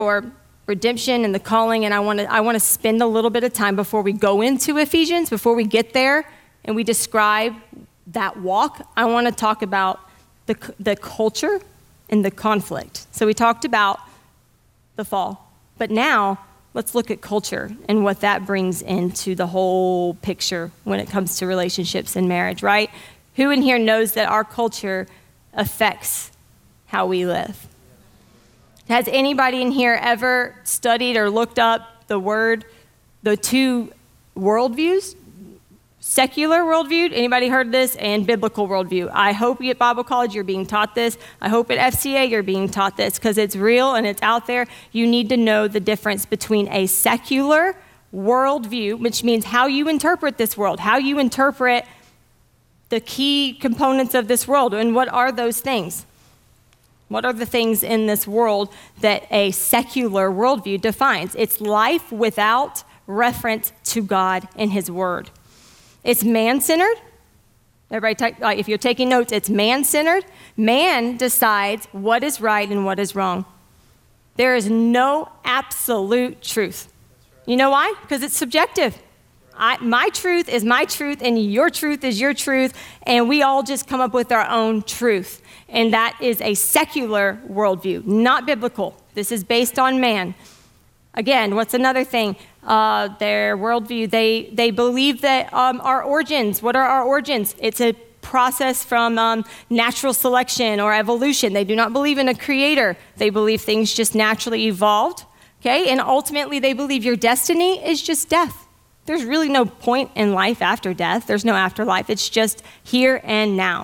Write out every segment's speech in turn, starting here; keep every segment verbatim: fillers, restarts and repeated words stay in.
or redemption and the calling, and I want to I want to spend a little bit of time before we go into Ephesians, before we get there and we describe that walk. I want to talk about the the culture and the conflict. So we talked about the fall, but now let's look at culture and what that brings into the whole picture when it comes to relationships and marriage, right? Who in here knows that our culture affects how we live? Has anybody in here ever studied or looked up the word, the two worldviews? Secular worldview, anybody heard this? And biblical worldview. I hope at Bible college you're being taught this. I hope at F C A you're being taught this because it's real and it's out there. You need to know the difference between a secular worldview, which means how you interpret this world, how you interpret the key components of this world. And what are those things? What are the things in this world that a secular worldview defines? It's life without reference to God and his word. It's man-centered. Everybody, take, like if you're taking notes, it's man-centered. Man decides what is right and what is wrong. There is no absolute truth. You know why? Because it's subjective. I, my truth is my truth, and your truth is your truth, and we all just come up with our own truth. And that is a secular worldview, not biblical. This is based on man. Again, what's another thing? Uh, their worldview, they, they believe that um, our origins, what are our origins? It's a process from um, natural selection or evolution. They do not believe in a creator. They believe things just naturally evolved, okay? And ultimately, they believe your destiny is just death. There's really no point in life after death. There's no afterlife. It's just here and now.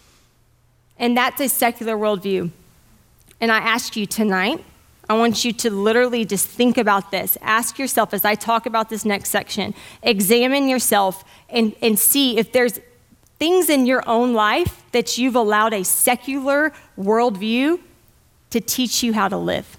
And that's a secular worldview. And I ask you tonight, I want you to literally just think about this. Ask yourself, as I talk about this next section, examine yourself and, and see if there's things in your own life that you've allowed a secular worldview to teach you how to live.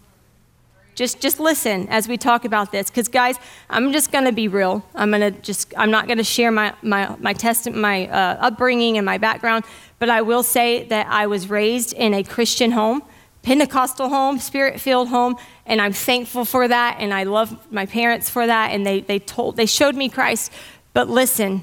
Just, just listen as we talk about this, because guys, I'm just going to be real. I'm going to just, I'm not going to share my my my test, my uh, upbringing and my background, but I will say that I was raised in a Christian home, Pentecostal home, Spirit-filled home, and I'm thankful for that, and I love my parents for that, and they they told, they showed me Christ. But listen,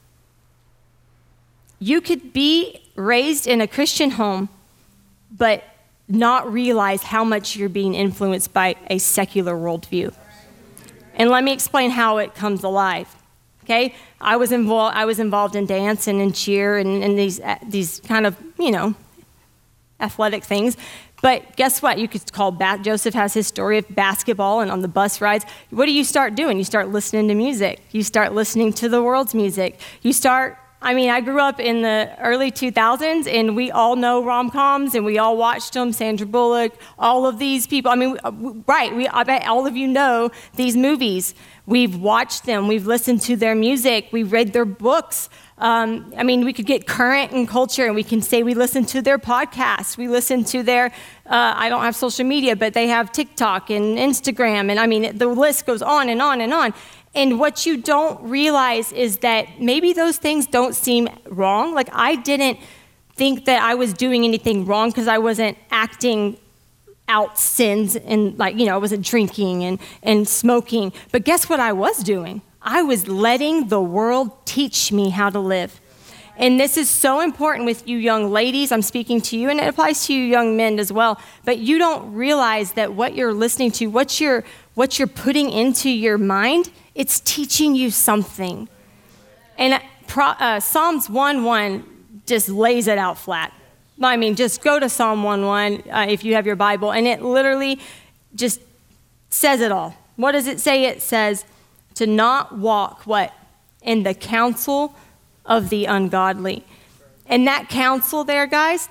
you could be raised in a Christian home, but not realize how much you're being influenced by a secular worldview. And let me explain how it comes alive. Okay, I was involved. I was involved in dance and in cheer and, and these uh, these kind of you know athletic things. But guess what? You could call ba- Joseph has his story of basketball and on the bus rides. What do you start doing? You start listening to music. You start listening to the world's music. You start. I mean, I grew up in the early two thousands, and we all know rom-coms, and we all watched them, Sandra Bullock, all of these people. I mean, right, we, I bet all of you know these movies. We've watched them. We've listened to their music. We've read their books. Um, I mean, we could get current in culture, and we can say we listen to their podcasts. We listen to their, uh, I don't have social media, but they have TikTok and Instagram, and I mean, the list goes on and on and on. And what you don't realize is that maybe those things don't seem wrong. Like, I didn't think that I was doing anything wrong because I wasn't acting out sins and, like, you know, I wasn't drinking and, and smoking. But guess what I was doing? I was letting the world teach me how to live. And this is so important with you young ladies. I'm speaking to you, and it applies to you young men as well. But you don't realize that what you're listening to, what you're, what you're putting into your mind, it's teaching you something. And uh, Psalms one one just lays it out flat. I mean, just go to Psalm one one uh, if you have your Bible, and it literally just says it all. What does it say? It says to not walk, what? In the counsel of the ungodly. And that counsel there, guys,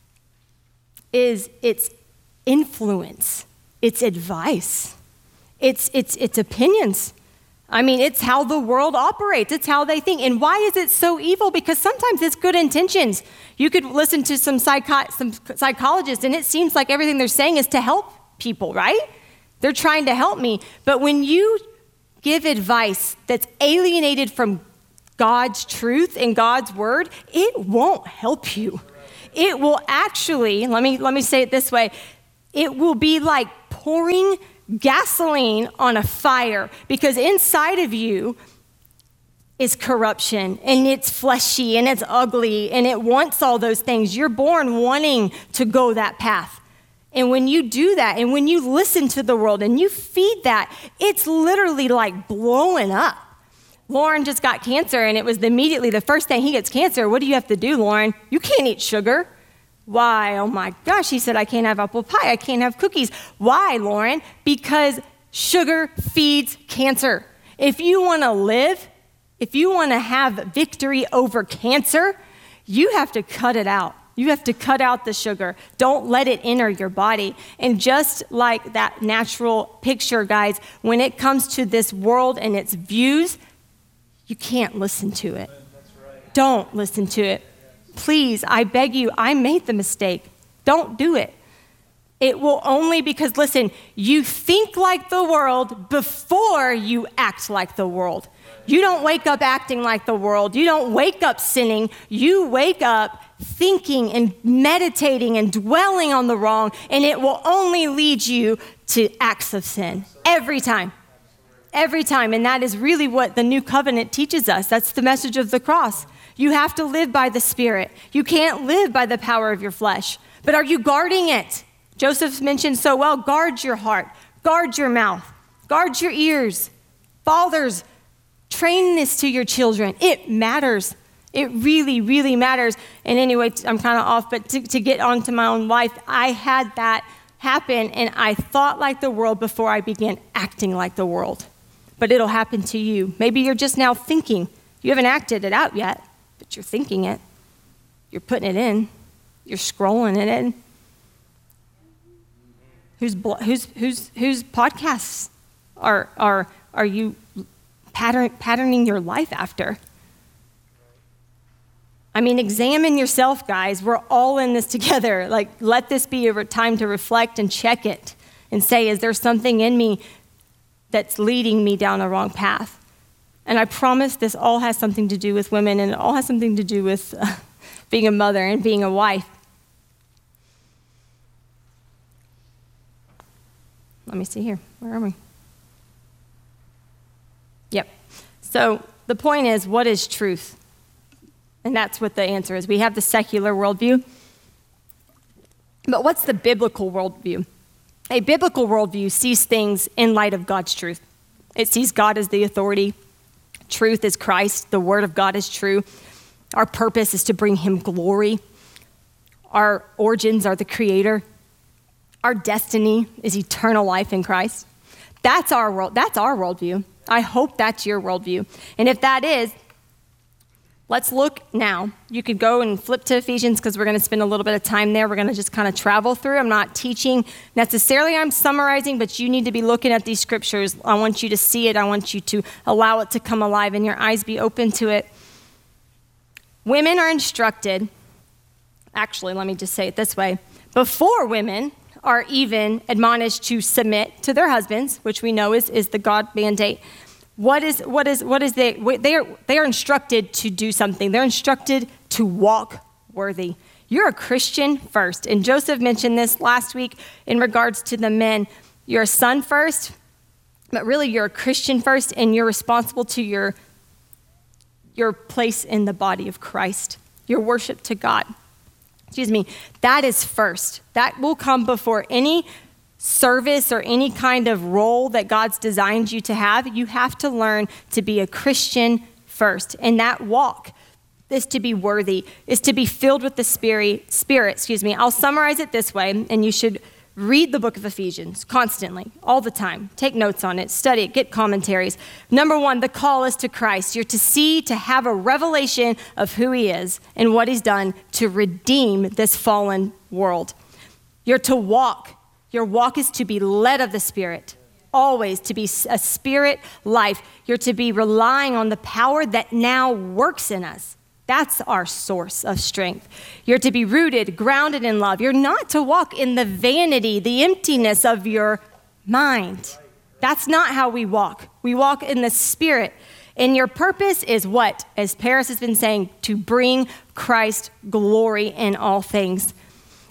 is its influence, its advice, its its its opinions. I mean, it's how the world operates. It's how they think. And why is it so evil? Because sometimes it's good intentions. You could listen to some, psycho- some psychologists, and it seems like everything they're saying is to help people, right? They're trying to help me. But when you give advice that's alienated from God's truth and God's word, it won't help you. It will actually, let me let me say it this way, It will be like pouring gasoline on a fire, because inside of you is corruption, and it's fleshy, and it's ugly, and it wants all those things. You're born wanting to go that path. And when you do that, and when you listen to the world and you feed that, it's literally like blowing up. Lauren just got cancer, and it was immediately the first thing he gets cancer. What do you have to do, Lauren? You can't eat sugar. Why? Oh my gosh, he said, I can't have apple pie. I can't have cookies. Why, Lauren? Because sugar feeds cancer. If you want to live, if you want to have victory over cancer, you have to cut it out. You have to cut out the sugar. Don't let it enter your body. And just like that natural picture, guys, when it comes to this world and its views, you can't listen to it. Don't listen to it. Please, I beg you, I made the mistake. Don't do it. It will only because, listen, you think like the world before you act like the world. You don't wake up acting like the world. You don't wake up sinning. You wake up thinking and meditating and dwelling on the wrong, and it will only lead you to acts of sin every time. Every time. And that is really what the new covenant teaches us. That's the message of the cross. You have to live by the Spirit. You can't live by the power of your flesh. But are you guarding it? Joseph mentioned so well, guard your heart, guard your mouth, guard your ears. Fathers, train this to your children. It matters. It really, really matters. And anyway, I'm kind of off, but to, to get onto my own life, I had that happen, and I thought like the world before I began acting like the world. But it'll happen to you. Maybe you're just now thinking. You haven't acted it out yet, but you're thinking it. You're putting it in. You're scrolling it in. Whose whose whose whose podcasts are are are you pattern, patterning your life after? I mean, examine yourself, guys. We're all in this together. Like, let this be a time to reflect and check it and say, is there something in me that's leading me down the wrong path? And I promise this all has something to do with women, and it all has something to do with uh, being a mother and being a wife. Let me see here. Where are we? Yep. So the point is, what is truth? And that's what the answer is. We have the secular worldview. But what's the biblical worldview? A biblical worldview sees things in light of God's truth. It sees God as the authority. Truth is Christ. The word of God is true. Our purpose is to bring him glory. Our origins are the creator. Our destiny is eternal life in Christ. That's our world. That's our worldview. I hope that's your worldview. And if that is, let's look now. You could go and flip to Ephesians because we're going to spend a little bit of time there. We're going to just kind of travel through. I'm not teaching necessarily. I'm summarizing, but you need to be looking at these scriptures. I want you to see it. I want you to allow it to come alive and your eyes be open to it. Women are instructed, actually, let me just say it this way. Before women are even admonished to submit to their husbands, which we know is, is the God mandate. What is what is what is they they are they are instructed to do something. They're instructed to walk worthy. You're a Christian first. And Joseph mentioned this last week in regards to the men. You're a son first, but really you're a Christian first, and you're responsible to your your place in the body of Christ. Your worship to God. Excuse me. That is first. That will come before any service or any kind of role that God's designed you to have. You have to learn to be a Christian first. And that walk is to be worthy, is to be filled with the Spirit. Spirit, excuse me. I'll summarize it this way, and you should read the book of Ephesians constantly, all the time. Take notes on it, study it, get commentaries. Number one, the call is to Christ. You're to see, to have a revelation of who he is and what he's done to redeem this fallen world. You're to walk. Your walk is to be led of the Spirit, always to be a spirit life. You're to be relying on the power that now works in us. That's our source of strength. You're to be rooted, grounded in love. You're not to walk in the vanity, the emptiness of your mind. That's not how we walk. We walk in the Spirit. And your purpose is what? As Paris has been saying, to bring Christ glory in all things.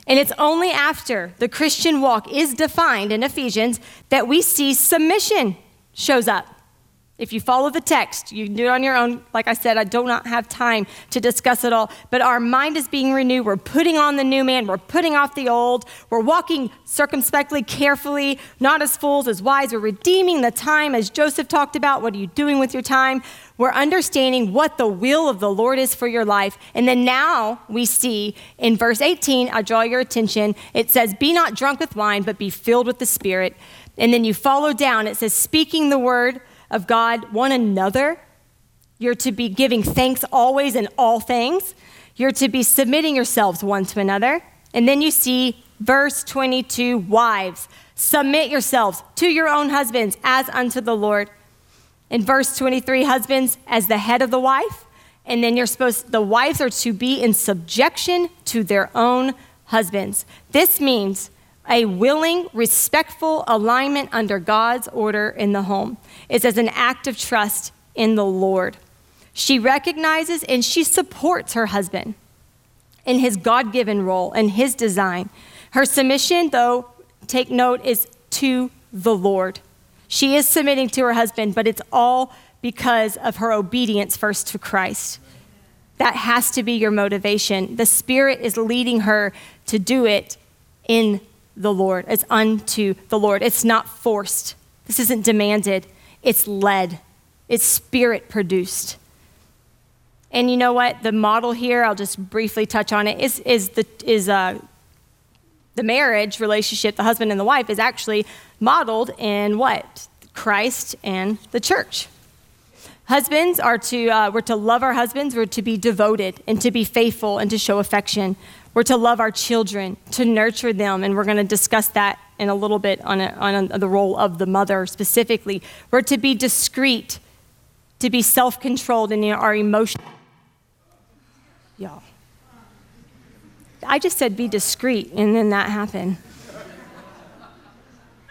And it's only after the Christian walk is defined in Ephesians that we see submission shows up. If you follow the text, you can do it on your own. Like I said, I do not have time to discuss it all. But our mind is being renewed. We're putting on the new man. We're putting off the old. We're walking circumspectly, carefully, not as fools, as wise. We're redeeming the time, as Joseph talked about. What are you doing with your time? We're understanding what the will of the Lord is for your life. And then now we see in verse eighteen, I draw your attention. It says, be not drunk with wine, but be filled with the Spirit. And then you follow down. It says, speaking the word of God, one another. You're to be giving thanks always in all things. You're to be submitting yourselves one to another. And then you see verse twenty-two, wives, submit yourselves to your own husbands as unto the Lord. In verse twenty-three, husbands as the head of the wife. And then you're supposed, the wives are to be in subjection to their own husbands. This means a willing, respectful alignment under God's order in the home. It's as an act of trust in the Lord. She recognizes and she supports her husband in his God-given role and his design. Her submission, though, take note, is to the Lord. She is submitting to her husband, but it's all because of her obedience first to Christ. That has to be your motivation. The Spirit is leading her to do it in the Lord. It's unto the Lord. It's not forced. This isn't demanded. It's led. It's Spirit produced. And you know what? The model here, I'll just briefly touch on it, is, is the is uh, the marriage relationship, the husband and the wife, is actually modeled in what? Christ and the church. Husbands are to, uh, we're to love our husbands, we're to be devoted and to be faithful and to show affection. We're to love our children, to nurture them, and we're going to discuss that in a little bit on, a, on a, the role of the mother specifically. We're to be discreet, to be self-controlled in our emotions. Y'all. I just said be discreet, and then that happened.